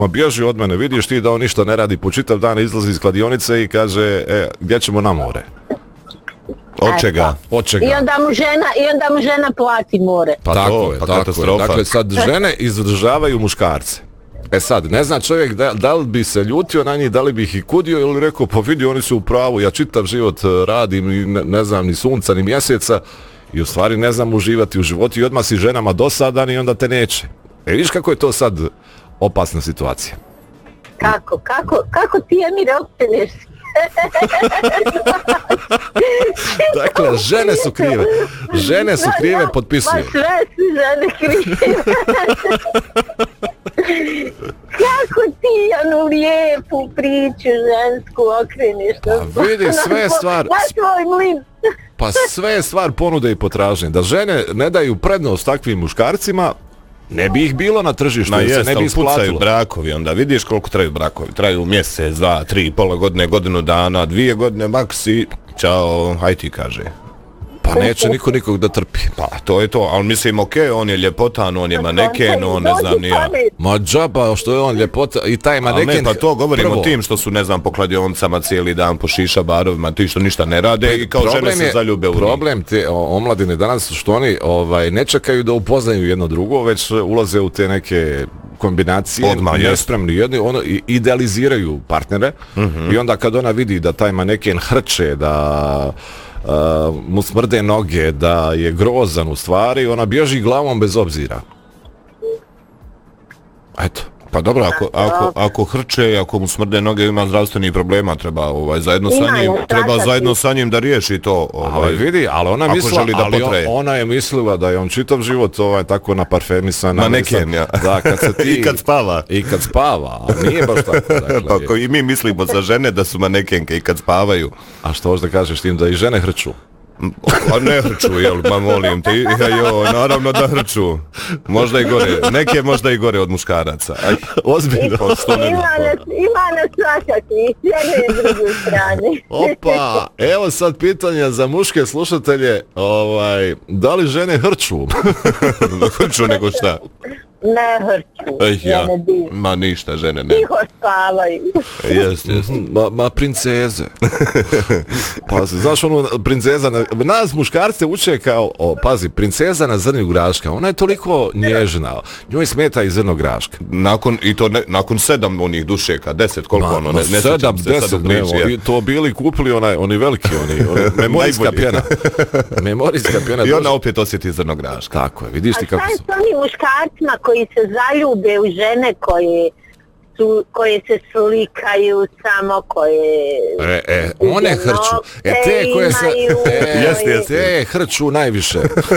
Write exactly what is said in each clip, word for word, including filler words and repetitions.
Ma bježi od mene, vidiš ti da on ništa ne radi, po čitav dan izlazi iz kladionice i kaže, e, gdje ćemo na more? Od čega? Od čega? I onda mu žena, i onda mu žena plati more. Pa tako to, je, pa tako katastrofa. je. Dakle, sad žene izdržavaju muškarce. E sad, ne zna čovjek da, da li bi se ljutio na njih, da li bi ih i kudio ili rekao, pa vidi, oni su u pravu, ja čitav život radim i ne, ne znam ni sunca, ni mjeseca i u stvari ne znam uživati u životu i odmah si ženama dosadan i onda te neće. E vidiš kako je to sad opasna situacija. Kako, kako, kako ti Emire opteneš? Dakle, žene su krive. Žene su krive, potpisujem. Ma sve su žene krive. Kako ti jednu lijepu priču žensku okreneš? Pa vidi, sve je stvar... Na svoj mlin. Pa sve je stvar ponude i potražnje. Da žene ne daju prednost takvim muškarcima, ne bi ih bilo na tržištu, Ma jer jest, se ne bi pucaju isplatilo. brakovi, onda vidiš koliko traju brakovi. Traju mjesec, dva, tri, pola godine, godinu dana, dvije godine maks i čao, haj ti kaže. Pa neće niko nikog da trpi. Pa to je to, ali mislim okej, okay, on je ljepotan, on je maneken, on ne znam ni ja. Ma džaba što je on ljepota i taj maneken. Ali ne, pa to govorimo prvo, tim što su, ne znam, po kladionicama cijeli dan, po šiša barovima, ti što ništa ne rade i kao žene se zaljube u njih. Problem te omladine danas što oni ovaj ne čekaju da upoznaju jedno drugo, već ulaze u te neke kombinacije, odmah, nespremni jedni, ono idealiziraju partnere mm-hmm. i onda kad ona vidi da taj maneken hrče, da Uh, mu smrde noge, da je grozan u stvari, ona bježi glavom bez obzira. Eto. Pa dobro, ako, ako, ako hrče, ako mu smrde noge, ima zdravstvenih problema, treba ovaj, zajedno sa njim, treba zajedno sa njim da riješi to. Ovaj, ali vidi, ali ona mislila, da ali on, ona je mislila da je on čitav život ovaj, tako naparfemisan. Maneken, ja. Da, kad se ti... I kad spava. I kad spava, a nije baš tako. Dakle, pa ko i mi mislimo za žene da su manekenke i kad spavaju. A što hoćeš da kažeš tim da i žene hrču? A ne hrču, jel, ma molim ti, jo, naravno da hrču, možda i gore, neke možda i gore od muškaraca. Aj, ozbiljno. Ima nas, ima nas svakaki, s jedne i druge strane. Opa, evo sad pitanja za muške slušatelje, ovaj, da li žene hrču? Hrču nego šta? Ne hrču, eh, ja. ne div. Ma ništa, žene ne. Tiho spavaju. Jest, jest. Ma, ma princeze. Pazi, znaš ono, princeza, na, nas muškarce uče kao, o, pazi, princeza na zrnju graška, ona je toliko nježna, njoj smeta i zrno graška. Nakon, i to ne, nakon sedam onih dušeka, deset, koliko ma, ono, ne, ne sedam, deset, ne, i to bili kupili onaj, oni veliki, oni, oni memorijska pjena. Memorijska pjena. I ona opet osjeti zrno graška. Tako je, vidiš ti kako su. A šta s onim muškarcima koji se zaljube u žene koje su, koje se slikaju samo, koje... E, e, one hrču. E, te koje se... E, jest, jest. Te hrču najviše.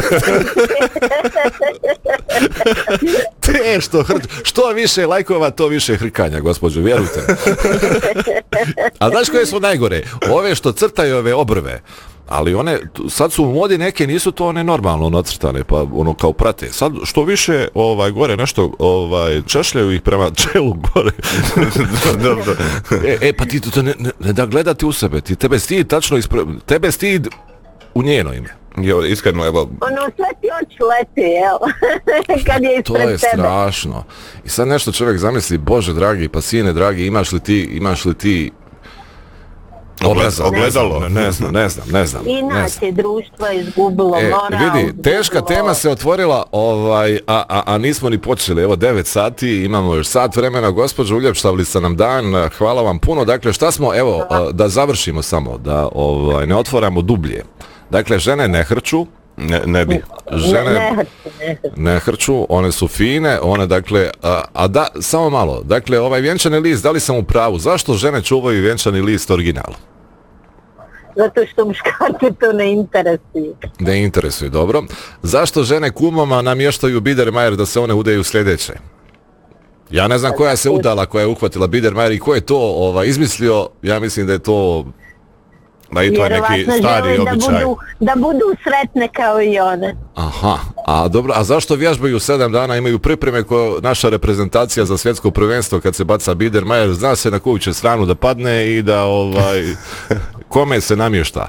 Te što hrču. Što više lajkova, to više hrkanja, gospođo, vjerujte. A znaš koje su najgore? Ove što crtaju ove obrve. Ali one, sad su u modi neke, nisu to one normalno nacrtane, pa ono kao prate. Sad što više ovaj gore nešto ovaj češljaju ih prema čelu gore. Dobro. E, e, pa ti to ne, ne, ne da gledati u sebe, ti tebe stid tačno ispre, tebe stid u njeno ime. Jo, iskreno, evo... Ono sve ti oči leti, evo, kad je ispred tebe. To je tebe. strašno. I sad nešto čovjek zamisli, Bože dragi, pa sine dragi, imaš li ti, imaš li ti Obraza, ogledalo. Ne, ne znam, ne znam, ne znam. Inače, društvo je izgubilo e, moral. Vidi, teška izgubilo... tema se otvorila, ovaj, a, a, a nismo ni počeli. Evo, devet sati, imamo još sat vremena. Gospođo, uljepšavili ste nam dan, hvala vam puno. Dakle, šta smo, evo, da, da završimo samo, da ovaj, ne otvoramo dublje. Dakle, žene ne hrču. Ne, ne bi. Žene ne, ne, hrču, ne, hrču. ne hrču, one su fine, one dakle, a, a da, samo malo, dakle, ovaj vjenčani list, da li sam u pravu, zašto žene čuvaju vjenčani list original? Zato što muškarce to ne interesuje. Ne interesuje, dobro. Zašto žene kumama namještaju Biedermeier da se one udeju sljedeće? Ja ne znam koja se udala, koja je uhvatila Biedermeier i ko je to ovaj, izmislio, ja mislim da je to... Ma i to je neki stari običaj. Da budu, da budu sretne kao i one. Aha, a dobro, a zašto vježbaju sedam dana, imaju pripreme ko naša reprezentacija za svjetsko prvenstvo kad se baca Biedermeier, zna se na koju će stranu da padne i da ovaj kome se namješta.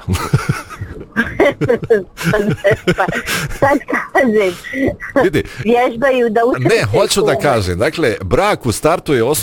Pa, sad kažem, vidi, vježbaju da utrče. Ne, hoću da kažem, dakle, brak u startu je osoba